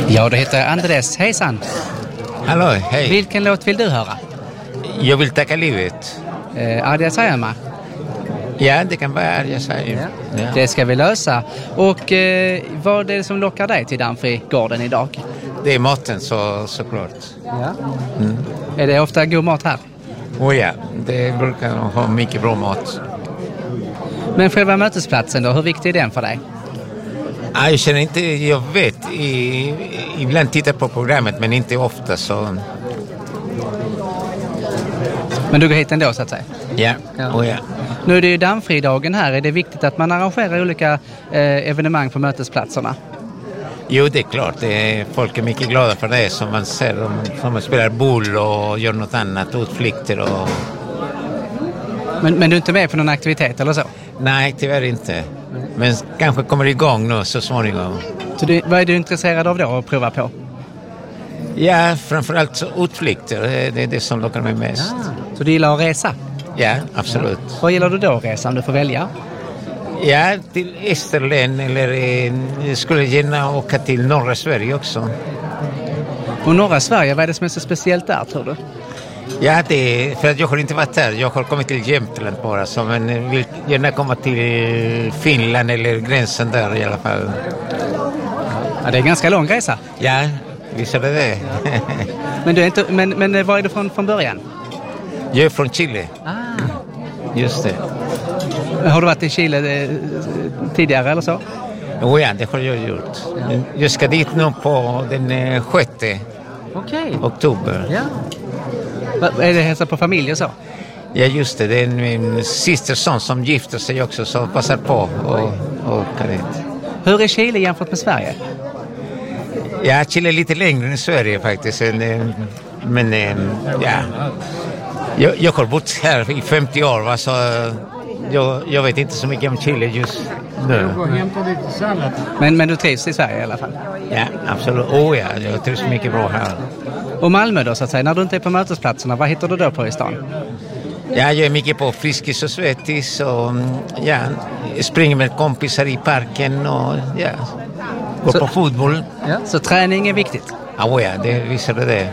Ja, det heter Andres. Hejsan. Hallå, hej. Vilken låt vill du höra? Jag vill tacka livet. Arja Saijonmaa. Ja, det kan vara Arja Saijonmaa. Ja. Det ska vi lösa. Och vad är det som lockar dig till Dammfrigården idag? Det är maten såklart. Ja. Är det ofta god mat här? Ja, det brukar ha mycket bra mat. Men själva mötesplatsen då, hur viktig är den för dig? Jag känner inte, jag vet, ibland tittar på programmet men inte ofta så... Men du går hit ändå så att säga? Ja. Nu är det ju Dammfridagen här, är det viktigt att man arrangerar olika evenemang på mötesplatserna? Jo, det är klart, folk är mycket glada för det som man ser, som man spelar boll och gör något annat, utflykter och... Men du är inte med på någon aktivitet eller så? Nej, tyvärr inte. Men kanske kommer igång nu så småningom. Så vad är du intresserad av då att prova på? Ja, framförallt utflykter. Det är det som lockar mig mest. Så du gillar att resa? Ja, absolut. Vad gillar du då att resa om du får välja? Ja, till Österlen eller skulle gärna åka till norra Sverige också. Och norra Sverige, vad är det som är så speciellt där tror du? Ja, det är för att jag har inte varit där. Jag har kommit till Jämtland bara. Så men vill gärna komma till Finland eller gränsen där i alla fall. Ja, det är en ganska lång resa. Ja, visst är det. Men, men var är du från början? Jag är från Chile. Just det. Har du varit i Chile tidigare eller så? Ja, det har jag gjort. Jag ska dit nu på den 6 oktober. Ja. Är det hälsa på familj och så? Ja, just det. Det är min systerson som gifter sig också så passar på och åka dit. Hur är Chile jämfört med Sverige? Ja, Chile är lite längre än Sverige faktiskt. Men ja, jag har bott här i 50 år va, så jag vet inte så mycket om Chile just nu. Men du trivs i Sverige i alla fall? Ja, absolut. Ja, jag trivs mycket bra här. Och Malmö då så att säga, när du inte är på mötesplatserna, vad hittar du då på i stan? Ja, jag är mycket på Friskis och Svettis och ja, springer med kompisar i parken och ja, går på fotboll. Ja. Så träning är viktigt? Ja, det visar det.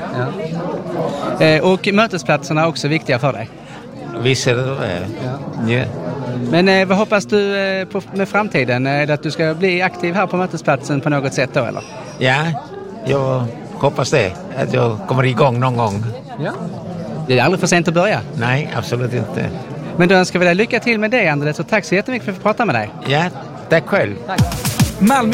Ja. Och mötesplatserna är också viktiga för dig? Visar det. Ja. Men vad hoppas du med framtiden? Är det att du ska bli aktiv här på mötesplatsen på något sätt då eller? Ja, jag hoppas det. Att jag kommer igång någon gång. Ja. Det är aldrig för sent att börja. Nej, absolut inte. Men då önskar vi dig lycka till med det, Andres. Och tack så jättemycket för att få prata med dig. Ja, tack själv. Tack. Malmö.